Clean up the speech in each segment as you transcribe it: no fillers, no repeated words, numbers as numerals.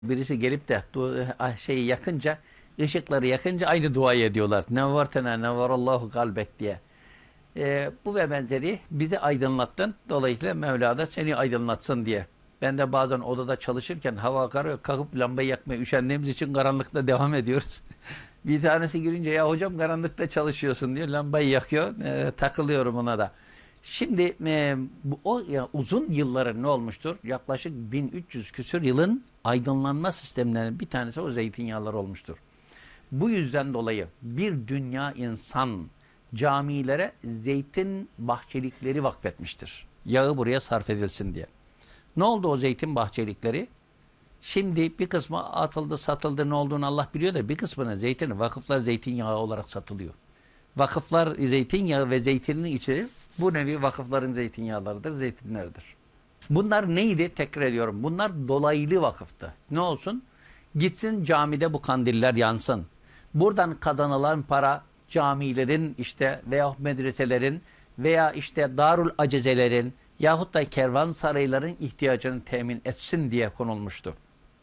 Birisi gelip de şeyi yakınca, ışıkları yakınca aynı duayı ediyorlar. Nevvartena nevvarallahu kalbek diye. Bu ve benzeri bizi aydınlattın. Dolayısıyla Mevla da seni aydınlatsın diye. Ben de bazen odada çalışırken hava kararıyor. Kalkıp lambayı yakmaya üşendiğimiz için karanlıkta devam ediyoruz. Bir tanesi girince ya hocam karanlıkta çalışıyorsun diyor. Lambayı yakıyor. Takılıyorum ona da. Şimdi uzun yılların ne olmuştur? Yaklaşık 1300 küsur yılın aydınlanma sistemlerinin bir tanesi o zeytinyağları olmuştur. Bu yüzden dolayı bir dünya insan camilere zeytin bahçelikleri vakfetmiştir. Yağı buraya sarf edilsin diye. Ne oldu o zeytin bahçelikleri? Şimdi bir kısmı atıldı, satıldı, ne olduğunu Allah biliyor da bir kısmına zeytini, vakıflar zeytinyağı olarak satılıyor. Vakıflar zeytinyağı ve zeytinin içi bu nevi vakıfların zeytinyağlarıdır, zeytinlerdir. Bunlar neydi? Tekrar ediyorum. Bunlar dolaylı vakıftı. Ne olsun? Gitsin camide bu kandiller yansın. Buradan kazanılan para camilerin işte veya medreselerin veya işte darul acezelerin yahut da kervansarayların ihtiyacını temin etsin diye konulmuştu.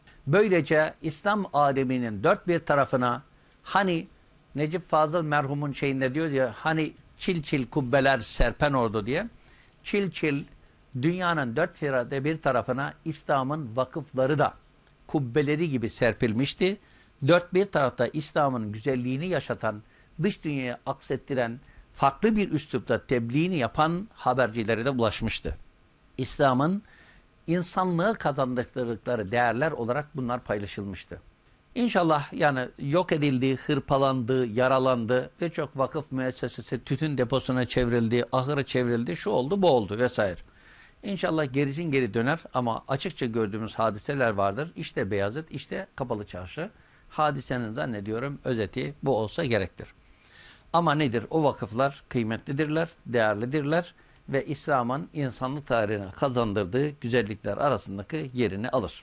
Böylece İslam aleminin dört bir tarafına hani Necip Fazıl merhumun şeyinde diyor ya hani çil çil kubbeler serpen ordu diye çil çil dünyanın dört bir tarafına İslam'ın vakıfları da kubbeleri gibi serpilmişti. Dört bir tarafta İslam'ın güzelliğini yaşatan, dış dünyaya aksettiren, farklı bir üslupta tebliğini yapan habercilere de ulaşmıştı. İslam'ın insanlığı kazandırdıkları değerler olarak bunlar paylaşılmıştı. İnşallah yani yok edildi, hırpalandı, yaralandı, birçok vakıf müessesesi tütün deposuna çevrildi, ahıra çevrildi, şu oldu, bu oldu vesaire. İnşallah gerisin geri döner ama açıkça gördüğümüz hadiseler vardır. İşte Beyazıt, işte Kapalı Çarşı. Hadisenin zannediyorum özeti bu olsa gerektir. Ama nedir? O vakıflar kıymetlidirler, değerlidirler ve İslam'ın insanlık tarihine kazandırdığı güzellikler arasındaki yerini alır.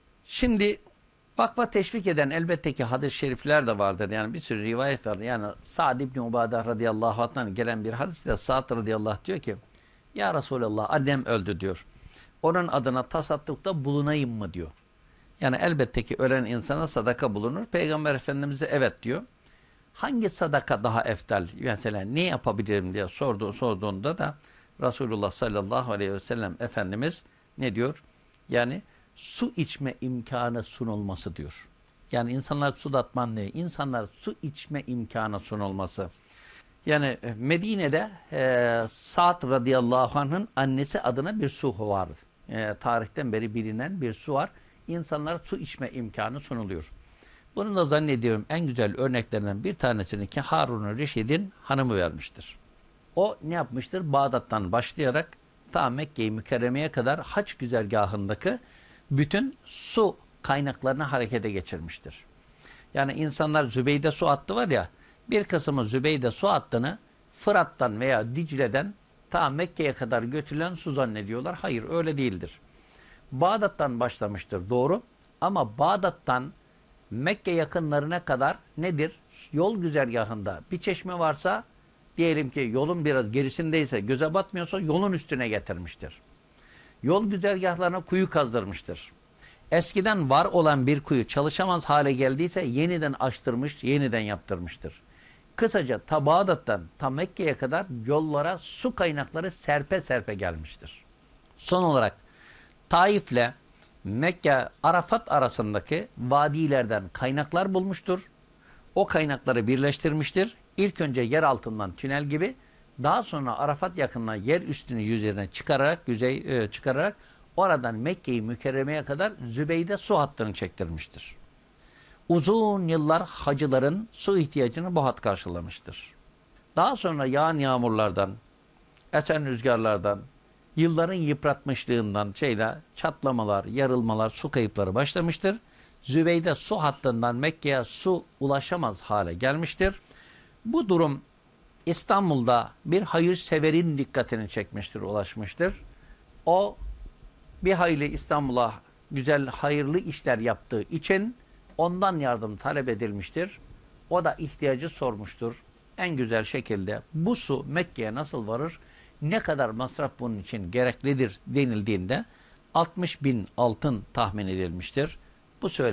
Şimdi vakfa teşvik eden elbette ki hadis-i şerifler de vardır. Yani bir sürü rivayet var. Yani Sa'd İbni Ubadah radıyallahu anh'tan gelen bir hadiste Sa'd radıyallahu anh diyor ki ya Resulallah annem öldü diyor. Onun adına tasaddukta bulunayım mı diyor. Yani elbette ki ölen insana sadaka bulunur. Peygamber Efendimiz de evet diyor. Hangi sadaka daha eftal? Mesela ne yapabilirim diye sorduğunda da Resulullah sallallahu aleyhi ve sellem Efendimiz ne diyor? Yani su içme imkanı sunulması diyor. Yani insanlar su datman ne? İnsanlar su içme imkanı sunulması. Yani Medine'de Sa'd radıyallahu anh'ın annesi adına bir su var. Tarihten beri bilinen bir su var. İnsanlara su içme imkanı sunuluyor. Bunu da zannediyorum en güzel örneklerinden bir tanesini ki Harun-ı Reşid'in hanımı vermiştir. O ne yapmıştır? Bağdat'tan başlayarak ta Mekke-i Mükerreme'ye kadar haç güzergahındaki bütün su kaynaklarını harekete geçirmiştir. Yani insanlar Zübeyde su hattı var ya, bir kısmı Zübeyde su hattını Fırat'tan veya Dicle'den ta Mekke'ye kadar götürülen su zannediyorlar. Hayır öyle değildir. Bağdat'tan başlamıştır doğru ama Bağdat'tan Mekke yakınlarına kadar nedir? Yol güzergahında bir çeşme varsa diyelim ki yolun biraz gerisindeyse göze batmıyorsa yolun üstüne getirmiştir. Yol güzergahlarına kuyu kazdırmıştır. Eskiden var olan bir kuyu çalışamaz hale geldiyse yeniden açtırmış, yeniden yaptırmıştır. Kısaca ta Bağdat'tan ta Mekke'ye kadar yollara su kaynakları serpe serpe gelmiştir. Son olarak Taif'le Mekke Arafat arasındaki vadilerden kaynaklar bulmuştur. O kaynakları birleştirmiştir. İlk önce yer altından tünel gibi, daha sonra Arafat yakınına yer üstünü yüzeyine çıkararak oradan Mekke-i Mükerreme'ye kadar Zübeyde su hattını çektirmiştir. Uzun yıllar hacıların su ihtiyacını bu hat karşılamıştır. Daha sonra yağan yağmurlardan, esen rüzgarlardan, yılların yıpratmışlığından çatlamalar, yarılmalar, su kayıpları başlamıştır. Zübeyde su hattından Mekke'ye su ulaşamaz hale gelmiştir. Bu durum İstanbul'da bir hayırseverin dikkatini çekmiştir, ulaşmıştır. O bir hayli İstanbul'a güzel, hayırlı işler yaptığı için ondan yardım talep edilmiştir. O da ihtiyacı sormuştur. En güzel şekilde bu su Mekke'ye nasıl varır, ne kadar masraf bunun için gereklidir denildiğinde 60.000 altın tahmin edilmiştir. Bu